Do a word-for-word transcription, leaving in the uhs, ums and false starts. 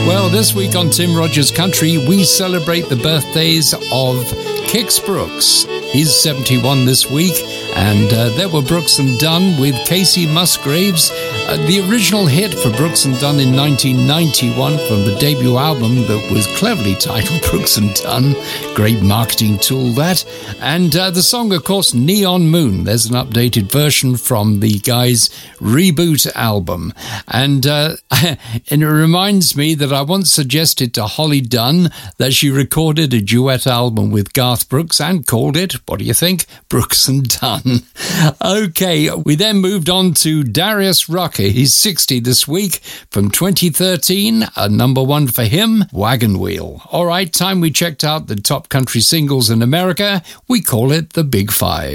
Well, this week on Tim Rogers Country, we celebrate the birthdays of Kix Brooks. He's seventy-one this week, and uh, there were Brooks and Dunn with Casey Musgraves. Uh, the original hit for Brooks and Dunn in nineteen ninety-one from the debut album that was cleverly titled Brooks and Dunn. Great marketing tool, that. And uh, the song, of course, Neon Moon. There's an updated version from the guys' Reboot album. And, uh, and it reminds me that I once suggested to Holly Dunn that she recorded a duet album with Garth Brooks and called it, what do you think, Brooks and Dunn. Okay, we then moved on to Darius Rucker. He's sixty this week. From twenty thirteen, a number one for him, Wagon Wheel. All right, time we checked out the top country singles in America. We call it the Big Five.